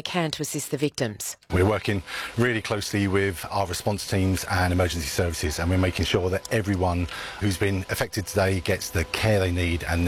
it can to assist the victims. We're working really closely with our response teams and emergency services, and we're making sure that everyone who's been affected today gets the care they need and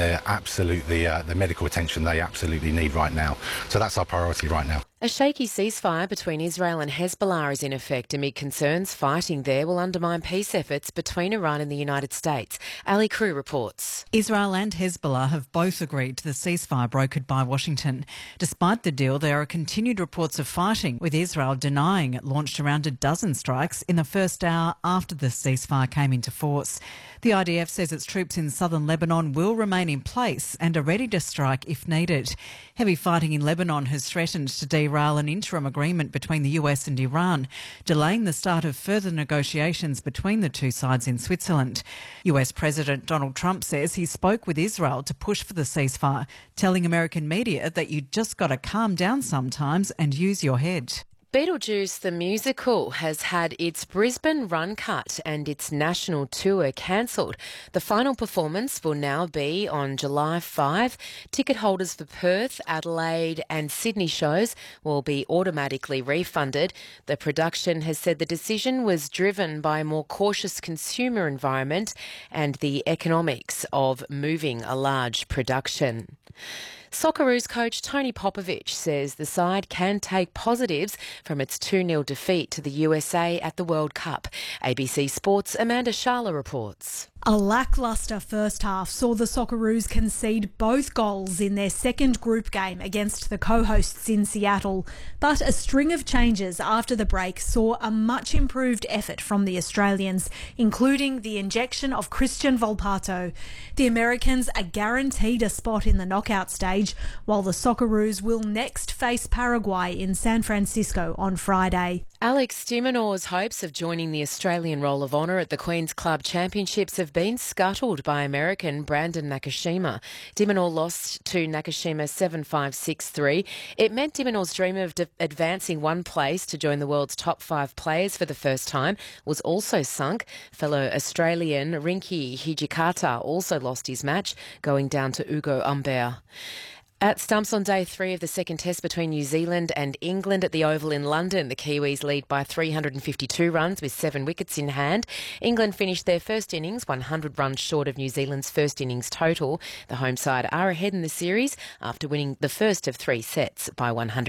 the medical attention they absolutely need right now. So that's our priority right now. A shaky ceasefire between Israel and Hezbollah is in effect amid concerns fighting there will undermine peace efforts between Iran and the United States. Ali Crew reports. Israel and Hezbollah have both agreed to the ceasefire brokered by Washington. Despite the deal, there are continued reports of fighting, with Israel denying it launched around a dozen strikes in the first hour after the ceasefire came into force. The IDF says its troops in southern Lebanon will remain in place and are ready to strike if needed. Heavy fighting in Lebanon has threatened to derail an interim agreement between the US and Iran, delaying the start of further negotiations between the two sides in Switzerland. US President Donald Trump says he spoke with Israel to push for the ceasefire, telling American media that you just got to calm down sometimes and use your head. Beetlejuice the musical has had its Brisbane run cut and its national tour cancelled. The final performance will now be on July 5. Ticket holders for Perth, Adelaide and Sydney shows will be automatically refunded. The production has said the decision was driven by a more cautious consumer environment and the economics of moving a large production. Socceroos coach Tony Popovich says the side can take positives from its 2-0 defeat to the USA at the World Cup. ABC Sports' Amanda Sharla reports. A lacklustre first half saw the Socceroos concede both goals in their second group game against the co-hosts in Seattle. But a string of changes after the break saw a much improved effort from the Australians, including the injection of Christian Volpato. The Americans are guaranteed a spot in the knockout stage, while the Socceroos will next face Paraguay in San Francisco on Friday. Alex de Minaur's hopes of joining the Australian Roll of Honour at the Queen's Club Championships have been scuttled by American Brandon Nakashima. De Minaur lost to Nakashima 7-5, 6-3. It meant de Minaur's dream of advancing one place to join the world's top 5 players for the first time was also sunk. Fellow Australian Rinky Hijikata also lost his match, going down to Ugo Humbert. At stumps on day 3 of the second test between New Zealand and England at the Oval in London, the Kiwis lead by 352 runs with 7 wickets in hand. England finished their first innings 100 runs short of New Zealand's first innings total. The home side are ahead in the series after winning the first of 3 sets by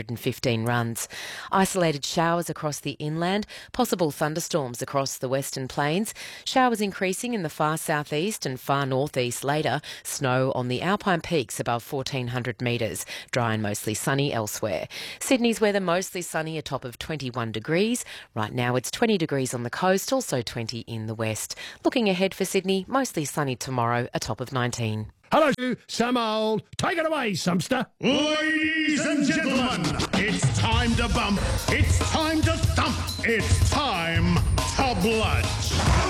115 runs. Isolated showers across the inland, possible thunderstorms across the western plains. Showers increasing in the far southeast and far northeast later. Snow on the Alpine peaks above 1,400 metres. Dry and mostly sunny elsewhere. Sydney's weather mostly sunny, a top of 21 degrees. Right now it's 20 degrees on the coast, also 20 in the west. Looking ahead for Sydney, mostly sunny tomorrow, a top of 19. Hello to Sam Old. Take it away, Sumster. Ladies and gentlemen, it's time to bump. It's time to thump. It's time to bludge.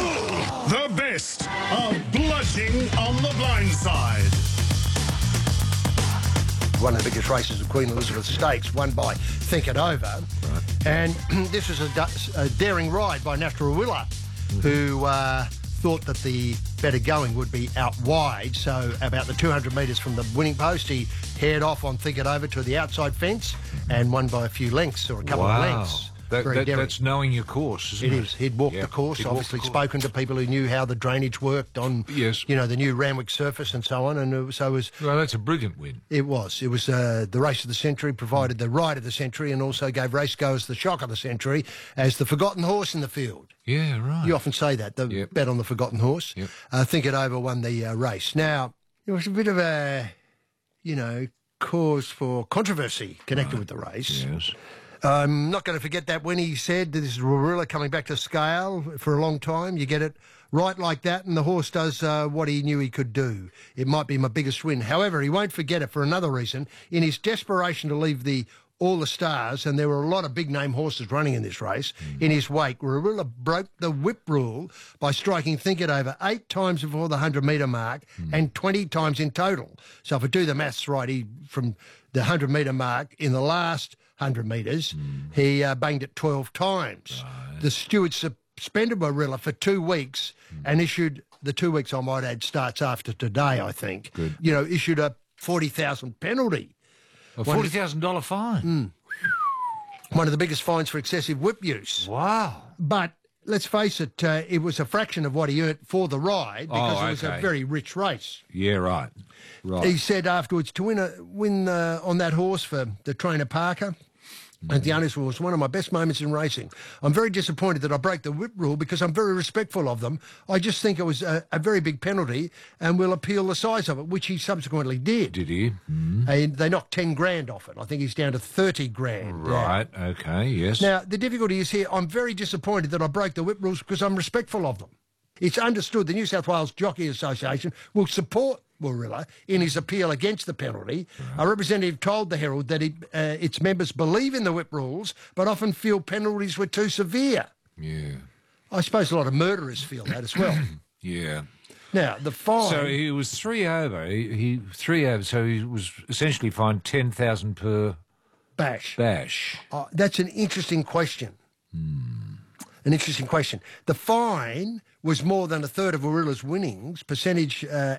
The best of bludging on the blind side. One of the biggest races of Queen Elizabeth Stakes, won by Think It Over. Right. And this was a daring ride by Nasrullah, who thought that the better going would be out wide. So about the 200 metres from the winning post, he haired off on Think It Over to the outside fence and won by a few lengths or a couple of lengths. That's knowing your course, isn't it? It is. He'd walked the course, obviously spoken to people who knew how the drainage worked on, the new Randwick surface and so on. And so it was... Well, that's a brilliant win. It was. It was the race of the century, provided the ride of the century, and also gave racegoers the shock of the century as the forgotten horse in the field. Yeah, right. You often say that, the bet on the forgotten horse. Yep. Think It Over won the race. Now, there was a bit of a, cause for controversy connected with the race. Yes. I'm not going to forget that when he said this is Rarilla coming back to scale for a long time. You get it right like that and the horse does what he knew he could do. It might be my biggest win. However, he won't forget it for another reason. In his desperation to leave all the stars, and there were a lot of big-name horses running in this race, in his wake, Rarilla broke the whip rule by striking Think It Over 8 times before the 100-metre mark and 20 times in total. So if I do the maths right, from the 100-metre mark in the last 100 metres, he banged it 12 times. Right. The steward suspended Rarilla for 2 weeks and issued, the 2 weeks I might add starts after today, I think. Good. Issued a $40,000 penalty. A $40,000 fine? One of the biggest fines for excessive whip use. Wow. But let's face it, it was a fraction of what he earned for the ride because it was a very rich race. Yeah, right. Right. He said afterwards to win on that horse for the trainer Parker at the Onus was one of my best moments in racing. I'm very disappointed that I broke the whip rule because I'm very respectful of them. I just think it was a very big penalty and will appeal the size of it, which he subsequently did. Did he? And they knocked 10 grand off it. I think he's down to 30 grand. Right, okay, yes. Now, the difficulty is here, I'm very disappointed that I broke the whip rules because I'm respectful of them. It's understood the New South Wales Jockey Association will support Warilla in his appeal against the penalty. Right. A representative told the Herald that its members believe in the whip rules but often feel penalties were too severe. Yeah. I suppose a lot of murderers feel that as well. Yeah. Now, the fine... So he was 3 over. He 3 over, so he was essentially fined 10,000 per... Bash. That's an interesting question. An interesting question. The fine was more than a third of Warilla's winning percentage,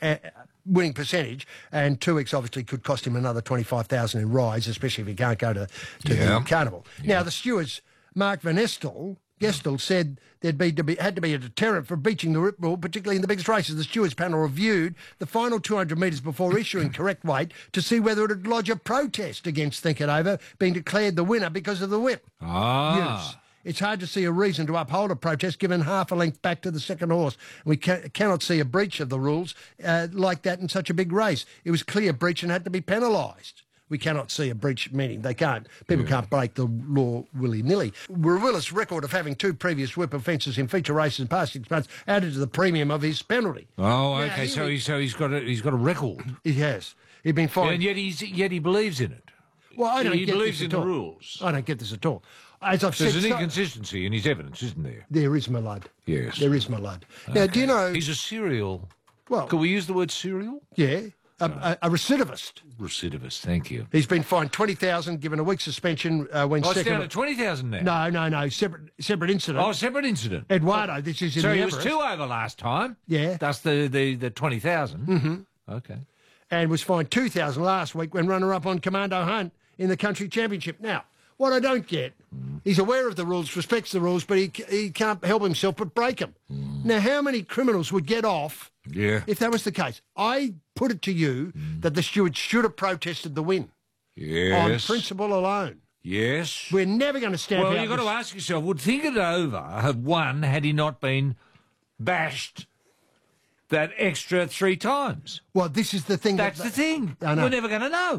and 2 weeks obviously could cost him another 25,000 in rides, especially if he can't go to the carnival. Yeah. Now, the stewards, Mark Van Gestel said had to be a deterrent for breaching the whip rule, particularly in the biggest races. The stewards panel reviewed the final 200 metres before issuing correct weight to see whether it would lodge a protest against Think It Over being declared the winner because of the whip use. It's hard to see a reason to uphold a protest given half a length back to the second horse. We cannot see a breach of the rules like that in such a big race. It was clear breach and had to be penalised. We cannot see a breach, meaning they can't. People can't break the law willy-nilly. Warilla's record of having 2 previous whip offences in feature races in past 6 months added to the premium of his penalty. Oh, okay. So he's got a record. He has. He's been fined. And yet he believes in it. Well, I don't he get believes this in at all. the rules. I don't get this at all. As I've said, there's an inconsistency in his evidence, isn't there? There is, my lad. Yes. There is, my lad. Okay. Now, do you know... He's a serial... Well... Can we use the word serial? Yeah. A recidivist. Recidivist, thank you. He's been fined 20,000, given a week's suspension when second... it's down to 20,000 now? No. Separate incident. Oh, separate incident. Eduardo, this is in the Everest. So he was 2 over last time? Yeah. That's the 20,000? Mm-hmm. Okay. And was fined 2,000 last week when runner-up on Commando Hunt in the country championship. Now, what I don't get, he's aware of the rules, respects the rules, but he can't help himself but break them. Now, how many criminals would get off if that was the case? I put it to you that the stewards should have protested the win. Yes. On principle alone. Yes. We're never going to stand out. Well, you've got to ask yourself, would Think It Over have won had he not been bashed that extra 3 times? Well, this is the thing. That's the thing. I know. We're never going to know.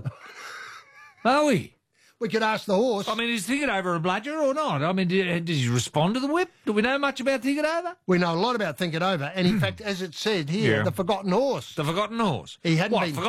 Are we? We could ask the horse. I mean, is Think It Over a bludger or not? I mean, did he respond to the whip? Do we know much about Think It Over? We know a lot about Think It Over. And in fact, as it said here, the forgotten horse. The forgotten horse. He hadn't been...